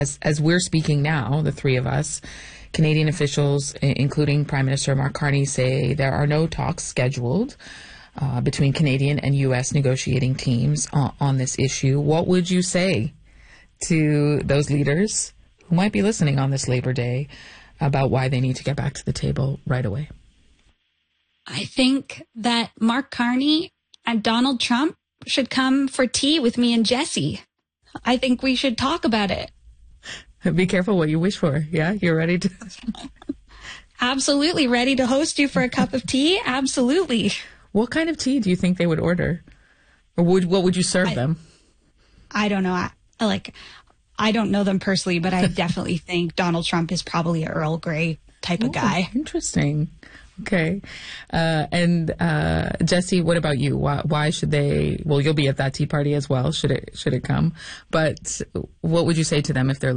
As we're speaking now, the three of us, Canadian officials, including Prime Minister Mark Carney, say there are no talks scheduled between Canadian and U.S. negotiating teams on this issue. What would you say to those leaders who might be listening on this Labor Day about why they need to get back to the table right away? I think that Mark Carney and Donald Trump should come for tea with me and Jesse. I think we should talk about it. Be careful what you wish for. Yeah, you're ready to... Absolutely ready to host you for a cup of tea. Absolutely. What kind of tea do you think they would order? Or what would you serve them? I don't know. I don't know them personally, but I definitely think Donald Trump is probably an Earl Grey type of guy. Interesting. Okay. And Jesse, what about you? Why should they? Well, you'll be at that tea party as well. Should it come? But what would you say to them if they're